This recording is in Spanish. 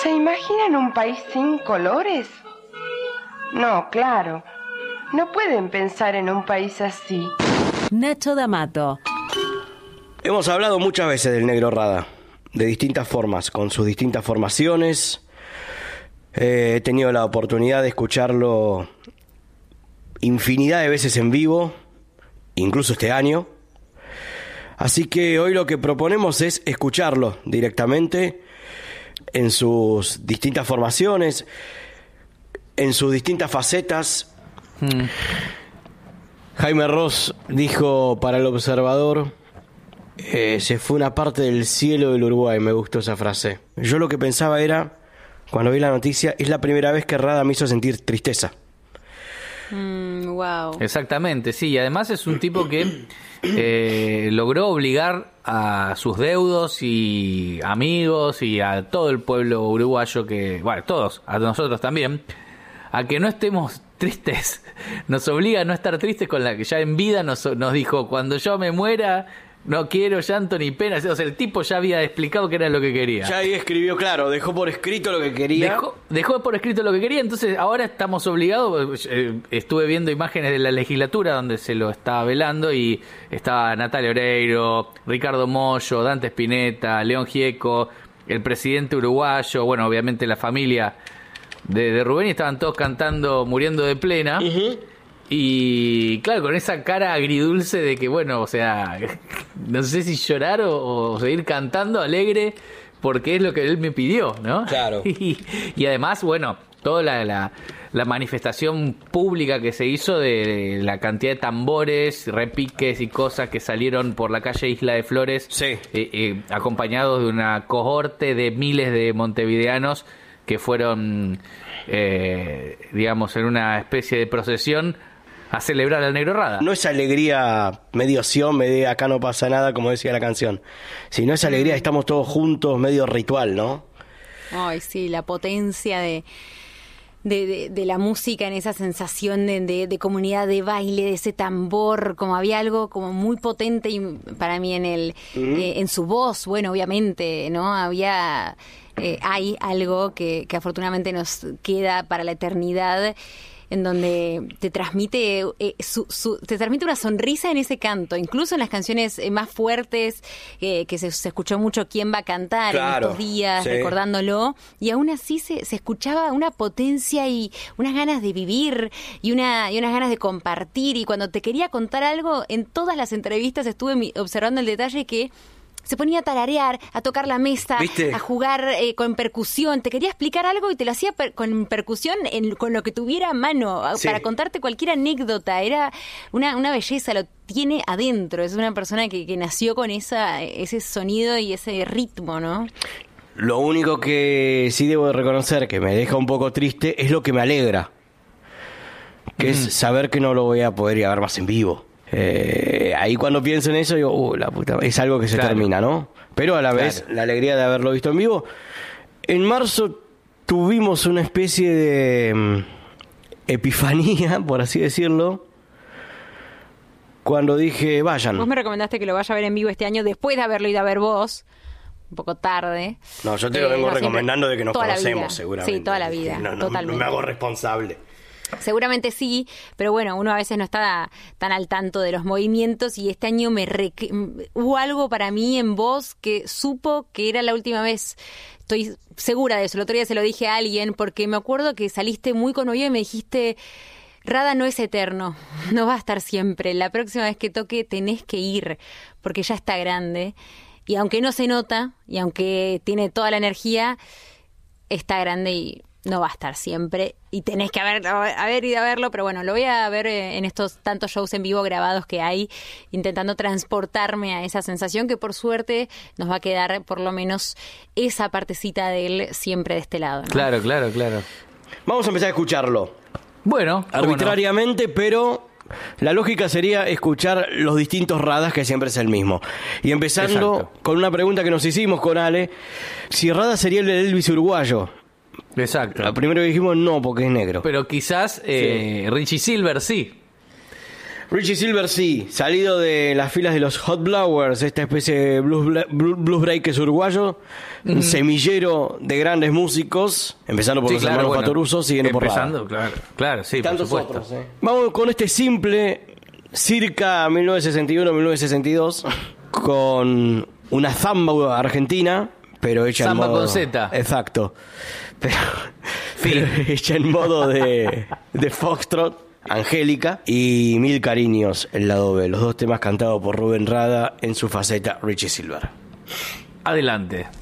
¿Se imaginan un país sin colores? No, claro. No pueden pensar en un país así. Nacho D'Amato. Hemos hablado muchas veces del Negro Rada, de distintas formas, con sus distintas formaciones. He tenido la oportunidad de escucharlo infinidad de veces en vivo, incluso este año. Así que hoy lo que proponemos es escucharlo directamente en sus distintas formaciones, en sus distintas facetas. Jaime Ross dijo para El Observador, se fue una parte del cielo del Uruguay. Me gustó esa frase. Yo lo que pensaba era, cuando vi la noticia, es la primera vez que Rada me hizo sentir tristeza. Wow. Exactamente, sí, y además es un tipo que logró obligar a sus deudos y amigos y a todo el pueblo uruguayo, todos, a nosotros también, a que no estemos tristes. Nos obliga a no estar tristes, con la que ya en vida nos dijo, cuando yo me muera no quiero llanto ni pena. O sea, el tipo ya había explicado qué era lo que quería. Ya ahí escribió, claro, dejó por escrito lo que quería. Dejó por escrito lo que quería, entonces ahora estamos obligados. Estuve viendo imágenes de la legislatura donde se lo estaba velando y estaba Natalia Oreiro, Ricardo Mollo, Dante Spinetta, León Gieco, el presidente uruguayo, bueno, obviamente la familia de Rubén, y estaban todos cantando Muriendo de Plena. Y claro, con esa cara agridulce de que, bueno, o sea, no sé si llorar o seguir cantando alegre, porque es lo que él me pidió, ¿no? Claro. Y además, bueno, toda la manifestación pública que se hizo de la cantidad de tambores, repiques y cosas que salieron por la calle Isla de Flores, sí, acompañados de una cohorte de miles de montevideanos que fueron, digamos, en una especie de procesión a celebrar al Negro Rada. No es alegría medio sion, medio acá no pasa nada, como decía la canción, sino es alegría, estamos todos juntos, medio ritual, ¿no? Ay, sí, la potencia de la música en esa sensación de comunidad, de baile, de ese tambor, como había algo como muy potente y para mí en su voz, bueno, obviamente, ¿no? Había... hay algo que afortunadamente nos queda para la eternidad, en donde te transmite te transmite una sonrisa en ese canto, incluso en las canciones más fuertes, que se escuchó mucho Quién va a cantar, claro, en estos días, sí, recordándolo, y aún así se escuchaba una potencia y unas ganas de vivir y unas ganas de compartir, y cuando te quería contar algo, en todas las entrevistas estuve observando el detalle que se ponía a tararear, a tocar la mesa, ¿viste?, a jugar con percusión. Te quería explicar algo y te lo hacía con percusión con lo que tuviera a mano, sí, para contarte cualquier anécdota. Era una belleza, lo tiene adentro. Es una persona que nació con ese sonido y ese ritmo, ¿no? Lo único que sí debo de reconocer que me deja un poco triste es lo que me alegra, que es saber que no lo voy a poder ir a ver más en vivo. Ahí cuando pienso en eso digo, la puta, es algo que se termina, ¿no? Pero a la vez la alegría de haberlo visto en vivo. En marzo tuvimos una especie de epifanía, por así decirlo, cuando dije, vayan. Vos me recomendaste que lo vaya a ver en vivo este año después de haberlo ido a ver vos, un poco tarde. No, yo te lo vengo recomendando de que nos conocemos, seguramente. Sí, toda la vida, totalmente. No me hago responsable. Seguramente sí, pero bueno, uno a veces no está tan al tanto de los movimientos, y este año hubo algo para mí en vos que supo que era la última vez. Estoy segura de eso. El otro día se lo dije a alguien, porque me acuerdo que saliste muy conmovido y me dijiste, Rada no es eterno, no va a estar siempre. La próxima vez que toque tenés que ir, porque ya está grande. Y aunque no se nota, y aunque tiene toda la energía, está grande y no va a estar siempre, y tenés que haber ido a verlo, pero bueno, lo voy a ver en estos tantos shows en vivo grabados que hay, intentando transportarme a esa sensación que por suerte nos va a quedar por lo menos esa partecita de él siempre de este lado, ¿no? Claro. Vamos a empezar a escucharlo. Bueno, arbitrariamente, pero la lógica sería escuchar los distintos Radas, que siempre es el mismo. Y empezando con una pregunta que nos hicimos con Ale, si Rada sería el Elvis uruguayo. Exacto. Lo primero que dijimos, no, porque es negro. Pero quizás Richie Silver sí. Richie Silver, sí, salido de las filas de los Hot Blowers, esta especie de blues breakers uruguayo, un semillero de grandes músicos, empezando por los hermanos Fattoruso, siguiendo por Rada. Claro, sí, tantos por supuesto. otros. Vamos con este simple, circa 1961-1962, con una zamba argentina, pero hecha Samba en modo... con Z. Exacto. Pero hecha en modo de foxtrot, Angélica, y Mil Cariños, el lado B. Los dos temas cantados por Rubén Rada en su faceta Richie Silver. Adelante.